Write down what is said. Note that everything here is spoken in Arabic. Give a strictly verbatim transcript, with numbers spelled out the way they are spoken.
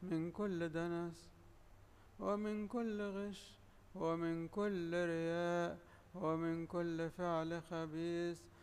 من كل دنس ومن كل غش ومن كل رياء ومن كل فعل خبيث